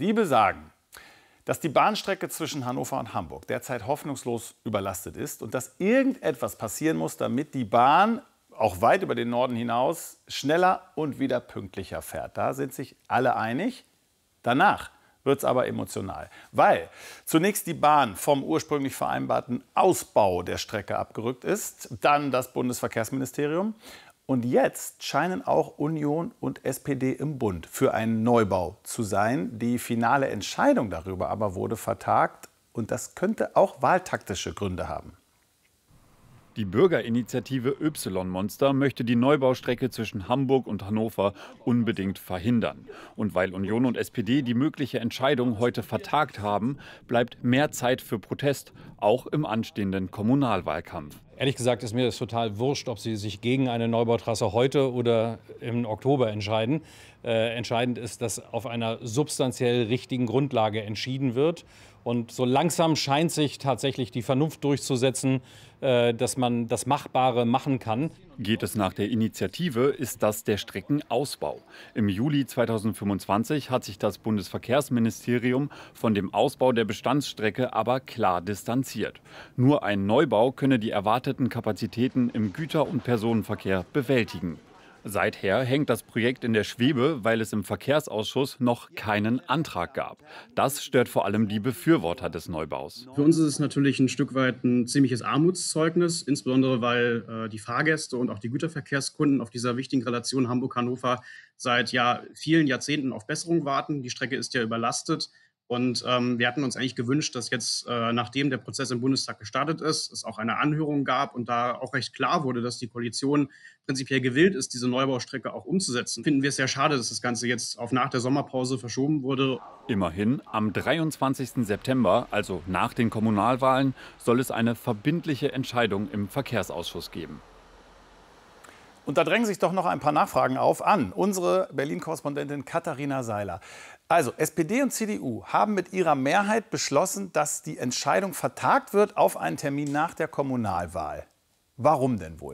Die besagen, dass die Bahnstrecke zwischen Hannover und Hamburg derzeit hoffnungslos überlastet ist und dass irgendetwas passieren muss, damit die Bahn auch weit über den Norden hinaus schneller und wieder pünktlicher fährt. Da sind sich alle einig. Danach wird es aber emotional, weil zunächst die Bahn vom ursprünglich vereinbarten Ausbau der Strecke abgerückt ist, dann das Bundesverkehrsministerium und jetzt scheinen auch Union und SPD im Bund für einen Neubau zu sein. Die finale Entscheidung darüber aber wurde vertagt und das könnte auch wahltaktische Gründe haben. Die Bürgerinitiative Y-Monster möchte die Neubaustrecke zwischen Hamburg und Hannover unbedingt verhindern. Und weil Union und SPD die mögliche Entscheidung heute vertagt haben, bleibt mehr Zeit für Protest, auch im anstehenden Kommunalwahlkampf. Ehrlich gesagt ist mir das total wurscht, ob Sie sich gegen eine Neubautrasse heute oder im Oktober entscheiden. Entscheidend ist, dass auf einer substanziell richtigen Grundlage entschieden wird. Und so langsam scheint sich tatsächlich die Vernunft durchzusetzen, dass man das Machbare machen kann. Geht es nach der Initiative, ist das der Streckenausbau. Im Juli 2025 hat sich das Bundesverkehrsministerium von dem Ausbau der Bestandsstrecke aber klar distanziert. Nur ein Neubau könne die erwarteten Kapazitäten im Güter- und Personenverkehr bewältigen. Seither hängt das Projekt in der Schwebe, weil es im Verkehrsausschuss noch keinen Antrag gab. Das stört vor allem die Befürworter des Neubaus. Für uns ist es natürlich ein Stück weit ein ziemliches Armutszeugnis, insbesondere weil die Fahrgäste und auch die Güterverkehrskunden auf dieser wichtigen Relation Hamburg-Hannover seit vielen Jahrzehnten auf Besserung warten. Die Strecke ist ja überlastet. Und wir hatten uns eigentlich gewünscht, dass jetzt, nachdem der Prozess im Bundestag gestartet ist, es auch eine Anhörung gab und da auch recht klar wurde, dass die Koalition prinzipiell gewillt ist, diese Neubaustrecke auch umzusetzen. Finden wir es sehr schade, dass das Ganze jetzt auf nach der Sommerpause verschoben wurde. Immerhin, am 23. September, also nach den Kommunalwahlen, soll es eine verbindliche Entscheidung im Verkehrsausschuss geben. Und da drängen sich doch noch ein paar Nachfragen auf an unsere Berlin-Korrespondentin Katharina Seiler. Also SPD und CDU haben mit ihrer Mehrheit beschlossen, dass die Entscheidung vertagt wird auf einen Termin nach der Kommunalwahl. Warum denn wohl?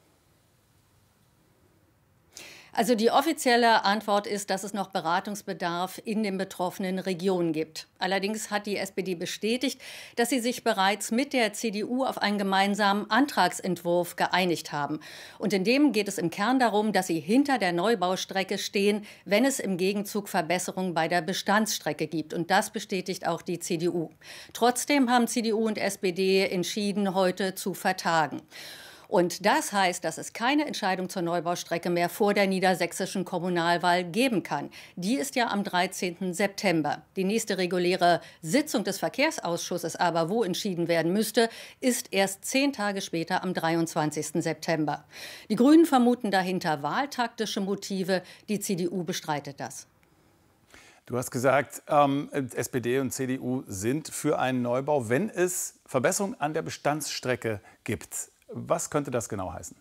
Also die offizielle Antwort ist, dass es noch Beratungsbedarf in den betroffenen Regionen gibt. Allerdings hat die SPD bestätigt, dass sie sich bereits mit der CDU auf einen gemeinsamen Antragsentwurf geeinigt haben. Und in dem geht es im Kern darum, dass sie hinter der Neubaustrecke stehen, wenn es im Gegenzug Verbesserungen bei der Bestandsstrecke gibt. Und das bestätigt auch die CDU. Trotzdem haben CDU und SPD entschieden, heute zu vertagen. Und das heißt, dass es keine Entscheidung zur Neubaustrecke mehr vor der niedersächsischen Kommunalwahl geben kann. Die ist ja am 13. September. Die nächste reguläre Sitzung des Verkehrsausschusses aber, wo entschieden werden müsste, ist erst 10 Tage später am 23. September. Die Grünen vermuten dahinter wahltaktische Motive. Die CDU bestreitet das. Du hast gesagt, SPD und CDU sind für einen Neubau, wenn es Verbesserungen an der Bestandsstrecke gibt. Was könnte das genau heißen?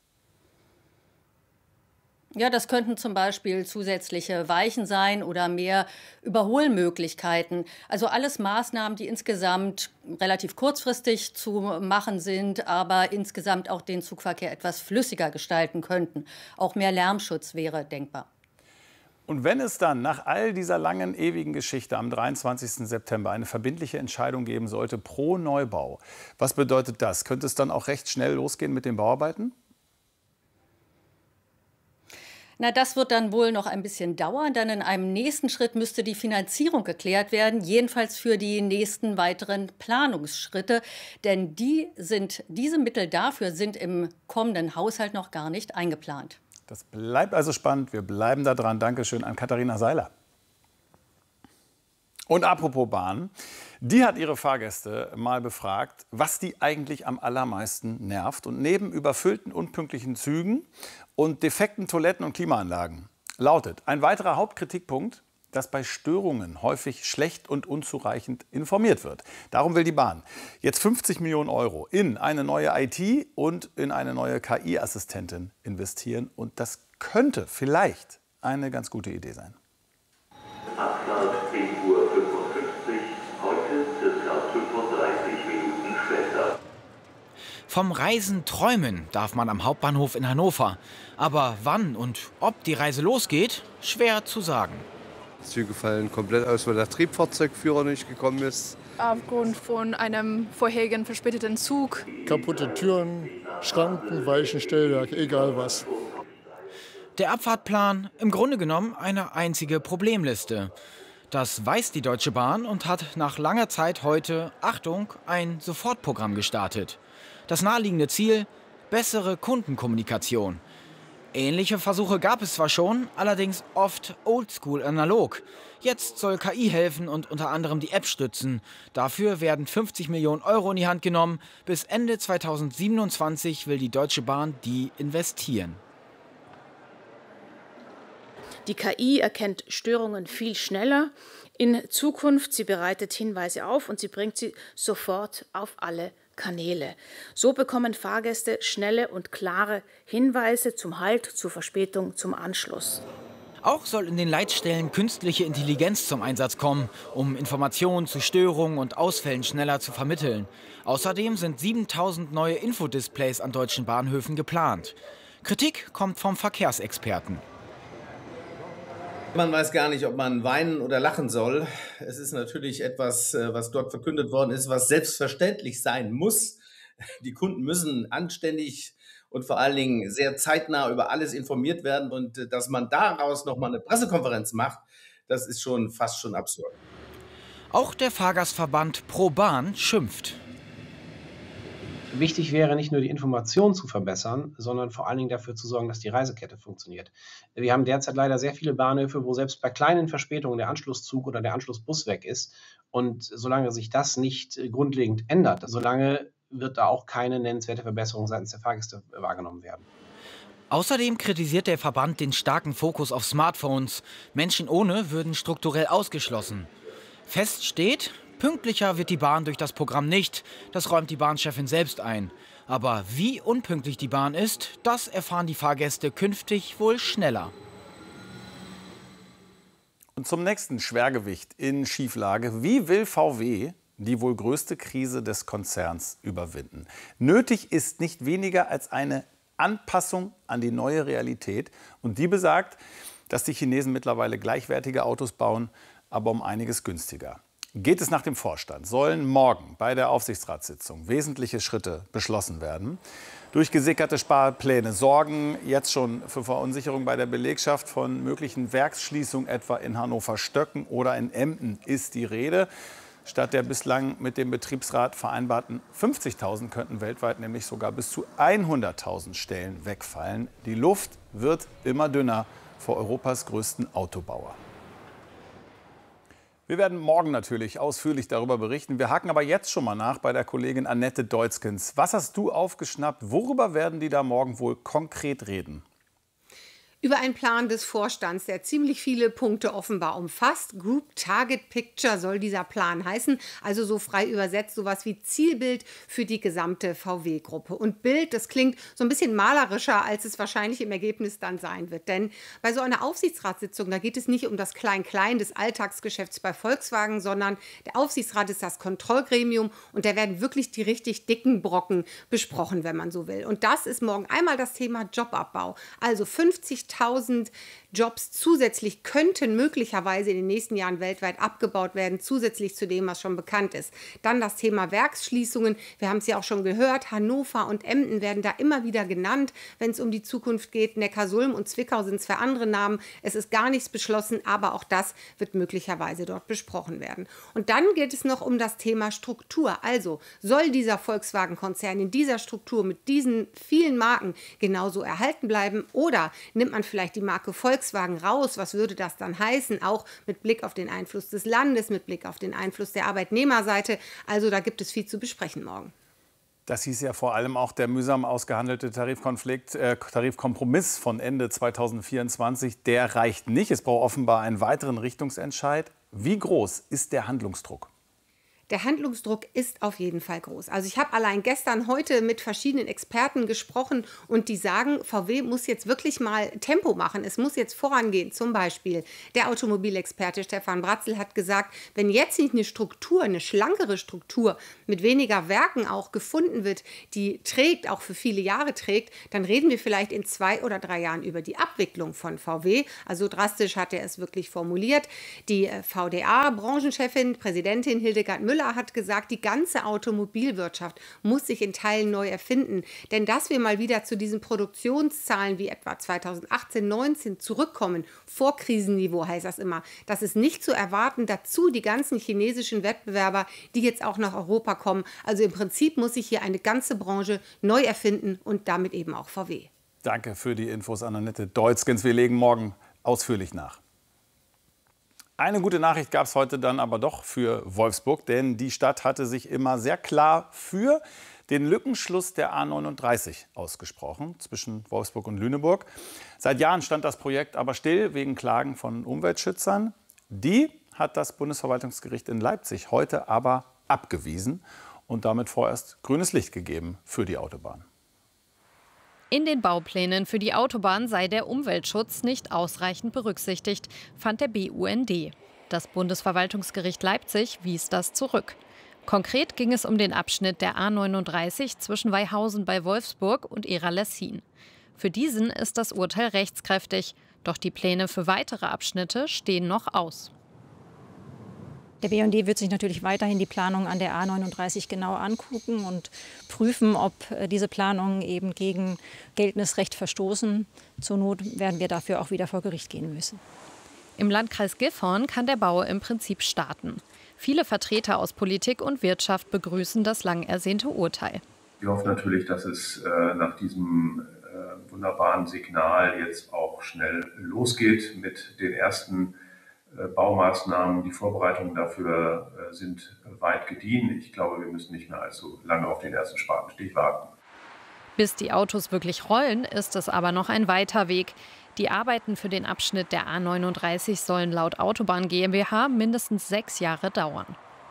Ja, das könnten zum Beispiel zusätzliche Weichen sein oder mehr Überholmöglichkeiten. Also alles Maßnahmen, die insgesamt relativ kurzfristig zu machen sind, aber insgesamt auch den Zugverkehr etwas flüssiger gestalten könnten. Auch mehr Lärmschutz wäre denkbar. Und wenn es dann nach all dieser langen, ewigen Geschichte am 23. September eine verbindliche Entscheidung geben sollte pro Neubau, was bedeutet das? Könnte es dann auch recht schnell losgehen mit den Bauarbeiten? Na, das wird dann wohl noch ein bisschen dauern, denn in einem nächsten Schritt müsste die Finanzierung geklärt werden, jedenfalls für die nächsten weiteren Planungsschritte. Denn diese Mittel dafür sind im kommenden Haushalt noch gar nicht eingeplant. Das bleibt also spannend. Wir bleiben da dran. Dankeschön an Katharina Seiler. Und apropos Bahn, die hat ihre Fahrgäste mal befragt, was die eigentlich am allermeisten nervt. Und neben überfüllten, unpünktlichen Zügen und defekten Toiletten und Klimaanlagen lautet ein weiterer Hauptkritikpunkt, dass bei Störungen häufig schlecht und unzureichend informiert wird. Darum will die Bahn jetzt 50 Millionen Euro in eine neue IT und in eine neue KI-Assistentin investieren. Und das könnte vielleicht eine ganz gute Idee sein. Abfahrt 10:55 Uhr, heute circa 35 Minuten später. Vom Reisen träumen darf man am Hauptbahnhof in Hannover. Aber wann und ob die Reise losgeht, schwer zu sagen. Züge fallen komplett aus, weil der Triebfahrzeugführer nicht gekommen ist. Aufgrund von einem vorherigen verspäteten Zug. Kaputte Türen, Schranken, Weichenstellwerk, egal was. Der Abfahrtplan, im Grunde genommen eine einzige Problemliste. Das weiß die Deutsche Bahn und hat nach langer Zeit heute, Achtung, ein Sofortprogramm gestartet. Das naheliegende Ziel: bessere Kundenkommunikation. Ähnliche Versuche gab es zwar schon, allerdings oft oldschool analog. Jetzt soll KI helfen und unter anderem die App stützen. Dafür werden 50 Millionen Euro in die Hand genommen. Bis Ende 2027 will die Deutsche Bahn die investieren. Die KI erkennt Störungen viel schneller. In Zukunft, sie bereitet Hinweise auf und sie bringt sie sofort auf alle Kanäle. So bekommen Fahrgäste schnelle und klare Hinweise zum Halt, zur Verspätung, zum Anschluss. Auch soll in den Leitstellen künstliche Intelligenz zum Einsatz kommen, um Informationen zu Störungen und Ausfällen schneller zu vermitteln. Außerdem sind 7000 neue Infodisplays an deutschen Bahnhöfen geplant. Kritik kommt vom Verkehrsexperten. Man weiß gar nicht, ob man weinen oder lachen soll. Es ist natürlich etwas, was dort verkündet worden ist, was selbstverständlich sein muss. Die Kunden müssen anständig und vor allen Dingen sehr zeitnah über alles informiert werden. Und dass man daraus nochmal eine Pressekonferenz macht, das ist schon fast schon absurd. Auch der Fahrgastverband ProBahn schimpft. Wichtig wäre nicht nur die Information zu verbessern, sondern vor allen Dingen dafür zu sorgen, dass die Reisekette funktioniert. Wir haben derzeit leider sehr viele Bahnhöfe, wo selbst bei kleinen Verspätungen der Anschlusszug oder der Anschlussbus weg ist. Und solange sich das nicht grundlegend ändert, solange wird da auch keine nennenswerte Verbesserung seitens der Fahrgäste wahrgenommen werden. Außerdem kritisiert der Verband den starken Fokus auf Smartphones. Menschen ohne würden strukturell ausgeschlossen. Fest steht: pünktlicher wird die Bahn durch das Programm nicht, das räumt die Bahnchefin selbst ein. Aber wie unpünktlich die Bahn ist, das erfahren die Fahrgäste künftig wohl schneller. Und zum nächsten Schwergewicht in Schieflage: Wie will VW die wohl größte Krise des Konzerns überwinden? Nötig ist nicht weniger als eine Anpassung an die neue Realität. Und die besagt, dass die Chinesen mittlerweile gleichwertige Autos bauen, aber um einiges günstiger. Geht es nach dem Vorstand, sollen morgen bei der Aufsichtsratssitzung wesentliche Schritte beschlossen werden. Durchgesickerte Sparpläne sorgen jetzt schon für Verunsicherung bei der Belegschaft. Von möglichen Werksschließungen etwa in Hannover-Stöcken oder in Emden ist die Rede. Statt der bislang mit dem Betriebsrat vereinbarten 50.000 könnten weltweit nämlich sogar bis zu 100.000 Stellen wegfallen. Die Luft wird immer dünner vor Europas größten Autobauer. Wir werden morgen natürlich ausführlich darüber berichten. Wir haken aber jetzt schon mal nach bei der Kollegin Annette Deutzkens. Was hast du aufgeschnappt? Worüber werden die da morgen wohl konkret reden? Über einen Plan des Vorstands, der ziemlich viele Punkte offenbar umfasst. Group Target Picture soll dieser Plan heißen, also so frei übersetzt sowas wie Zielbild für die gesamte VW-Gruppe. Und Bild, das klingt so ein bisschen malerischer, als es wahrscheinlich im Ergebnis dann sein wird. Denn bei so einer Aufsichtsratssitzung, da geht es nicht um das Klein-Klein des Alltagsgeschäfts bei Volkswagen, sondern der Aufsichtsrat ist das Kontrollgremium und da werden wirklich die richtig dicken Brocken besprochen, wenn man so will. Und das ist morgen einmal das Thema Jobabbau. Also 50.000 Jobs zusätzlich könnten möglicherweise in den nächsten Jahren weltweit abgebaut werden, zusätzlich zu dem, was schon bekannt ist. Dann das Thema Werksschließungen. Wir haben es ja auch schon gehört, Hannover und Emden werden da immer wieder genannt, wenn es um die Zukunft geht. Neckarsulm und Zwickau sind zwei andere Namen. Es ist gar nichts beschlossen, aber auch das wird möglicherweise dort besprochen werden. Und dann geht es noch um das Thema Struktur. Also soll dieser Volkswagen-Konzern in dieser Struktur mit diesen vielen Marken genauso erhalten bleiben oder nimmt man vielleicht die Marke Volkswagen raus? Was würde das dann heißen? Auch mit Blick auf den Einfluss des Landes, mit Blick auf den Einfluss der Arbeitnehmerseite. Also da gibt es viel zu besprechen morgen. Das hieß ja vor allem auch der mühsam ausgehandelte Tarifkompromiss von Ende 2024. Der reicht nicht. Es braucht offenbar einen weiteren Richtungsentscheid. Wie groß ist der Handlungsdruck? Der Handlungsdruck ist auf jeden Fall groß. Also ich habe allein heute mit verschiedenen Experten gesprochen und die sagen, VW muss jetzt wirklich mal Tempo machen. Es muss jetzt vorangehen. Zum Beispiel der Automobilexperte Stefan Bratzel hat gesagt, wenn jetzt nicht eine Struktur, eine schlankere Struktur mit weniger Werken auch gefunden wird, die trägt, auch für viele Jahre trägt, dann reden wir vielleicht in 2 oder 3 Jahren über die Abwicklung von VW. Also drastisch hat er es wirklich formuliert. Die VDA-Branchenchefin, Präsidentin Hildegard Müller hat gesagt, die ganze Automobilwirtschaft muss sich in Teilen neu erfinden. Denn dass wir mal wieder zu diesen Produktionszahlen wie etwa 2018, 19 zurückkommen, vor Krisenniveau heißt das immer, das ist nicht zu erwarten. Dazu die ganzen chinesischen Wettbewerber, die jetzt auch nach Europa kommen. Also im Prinzip muss sich hier eine ganze Branche neu erfinden und damit eben auch VW. Danke für die Infos, Annette Deutzgens. Wir legen morgen ausführlich nach. Eine gute Nachricht gab es heute dann aber doch für Wolfsburg, denn die Stadt hatte sich immer sehr klar für den Lückenschluss der A39 ausgesprochen zwischen Wolfsburg und Lüneburg. Seit Jahren stand das Projekt aber still wegen Klagen von Umweltschützern. Die hat das Bundesverwaltungsgericht in Leipzig heute aber abgewiesen und damit vorerst grünes Licht gegeben für die Autobahn. In den Bauplänen für die Autobahn sei der Umweltschutz nicht ausreichend berücksichtigt, fand der BUND. Das Bundesverwaltungsgericht Leipzig wies das zurück. Konkret ging es um den Abschnitt der A39 zwischen Weihausen bei Wolfsburg und Ehra-Lessin. Für diesen ist das Urteil rechtskräftig, doch die Pläne für weitere Abschnitte stehen noch aus. Der BUND wird sich natürlich weiterhin die Planung an der A39 genau angucken und prüfen, ob diese Planungen eben gegen geltendes Recht verstoßen. Zur Not werden wir dafür auch wieder vor Gericht gehen müssen. Im Landkreis Gifhorn kann der Bau im Prinzip starten. Viele Vertreter aus Politik und Wirtschaft begrüßen das lang ersehnte Urteil. Wir hoffen natürlich, dass es nach diesem wunderbaren Signal jetzt auch schnell losgeht mit den ersten Baumaßnahmen. Die Vorbereitungen dafür sind weit gediehen. Ich glaube, wir müssen nicht mehr allzu lange auf den ersten Spatenstich warten. Bis die Autos wirklich rollen, ist es aber noch ein weiter Weg. Die Arbeiten für den Abschnitt der A39 sollen laut Autobahn GmbH mindestens 6 Jahre dauern.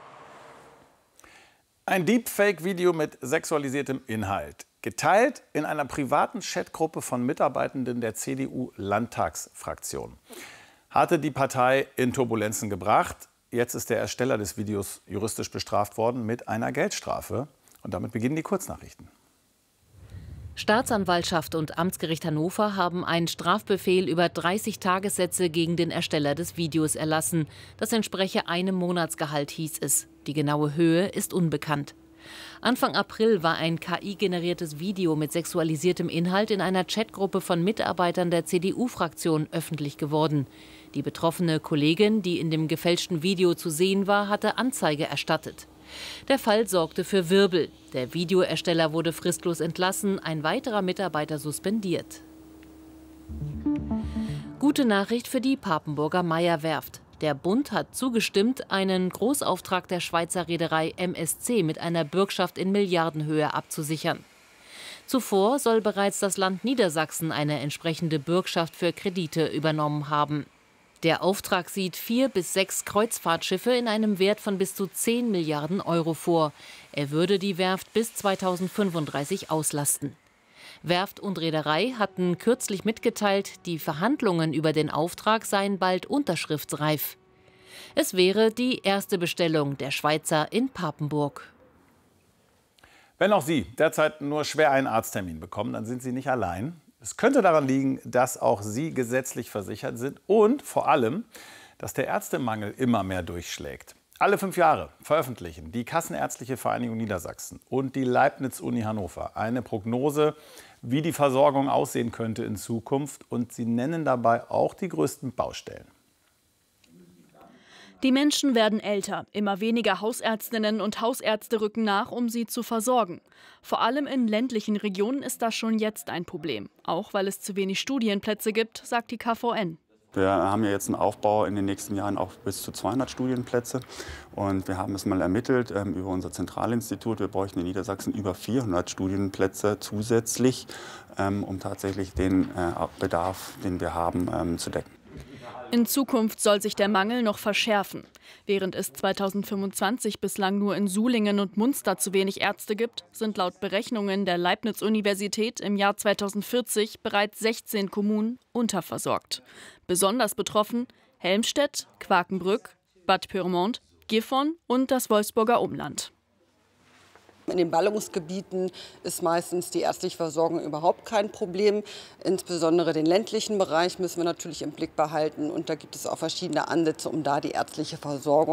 Ein Deepfake-Video mit sexualisiertem Inhalt. Geteilt in einer privaten Chatgruppe von Mitarbeitenden der CDU-Landtagsfraktion. Hatte die Partei in Turbulenzen gebracht. Jetzt ist der Ersteller des Videos juristisch bestraft worden mit einer Geldstrafe. Und damit beginnen die Kurznachrichten. Staatsanwaltschaft und Amtsgericht Hannover haben einen Strafbefehl über 30 Tagessätze gegen den Ersteller des Videos erlassen. Das entspreche einem Monatsgehalt, hieß es. Die genaue Höhe ist unbekannt. Anfang April war ein KI-generiertes Video mit sexualisiertem Inhalt in einer Chatgruppe von Mitarbeitern der CDU-Fraktion öffentlich geworden. Die betroffene Kollegin, die in dem gefälschten Video zu sehen war, hatte Anzeige erstattet. Der Fall sorgte für Wirbel. Der Videoersteller wurde fristlos entlassen, ein weiterer Mitarbeiter suspendiert. Gute Nachricht für die Papenburger Meyer-Werft. Der Bund hat zugestimmt, einen Großauftrag der Schweizer Reederei MSC mit einer Bürgschaft in Milliardenhöhe abzusichern. Zuvor soll bereits das Land Niedersachsen eine entsprechende Bürgschaft für Kredite übernommen haben. Der Auftrag sieht 4 bis 6 Kreuzfahrtschiffe in einem Wert von bis zu 10 Milliarden Euro vor. Er würde die Werft bis 2035 auslasten. Werft und Reederei hatten kürzlich mitgeteilt, die Verhandlungen über den Auftrag seien bald unterschriftsreif. Es wäre die erste Bestellung der Schweizer in Papenburg. Wenn auch Sie derzeit nur schwer einen Arzttermin bekommen, dann sind Sie nicht allein. Es könnte daran liegen, dass auch Sie gesetzlich versichert sind und vor allem, dass der Ärztemangel immer mehr durchschlägt. Alle 5 Jahre veröffentlichen die Kassenärztliche Vereinigung Niedersachsen und die Leibniz-Uni Hannover eine Prognose, wie die Versorgung aussehen könnte in Zukunft. Und sie nennen dabei auch die größten Baustellen. Die Menschen werden älter. Immer weniger Hausärztinnen und Hausärzte rücken nach, um sie zu versorgen. Vor allem in ländlichen Regionen ist das schon jetzt ein Problem. Auch weil es zu wenig Studienplätze gibt, sagt die KVN. Wir haben ja jetzt einen Aufbau in den nächsten Jahren auch bis zu 200 Studienplätze. Und wir haben es mal ermittelt über unser Zentralinstitut. Wir bräuchten in Niedersachsen über 400 Studienplätze zusätzlich, um tatsächlich den Bedarf, den wir haben, zu decken. In Zukunft soll sich der Mangel noch verschärfen. Während es 2025 bislang nur in Sulingen und Munster zu wenig Ärzte gibt, sind laut Berechnungen der Leibniz-Universität im Jahr 2040 bereits 16 Kommunen unterversorgt. Besonders betroffen Helmstedt, Quakenbrück, Bad Pyrmont, Gifhorn und das Wolfsburger Umland. In den Ballungsgebieten ist meistens die ärztliche Versorgung überhaupt kein Problem. Insbesondere den ländlichen Bereich müssen wir natürlich im Blick behalten. Und da gibt es auch verschiedene Ansätze, um da die ärztliche Versorgung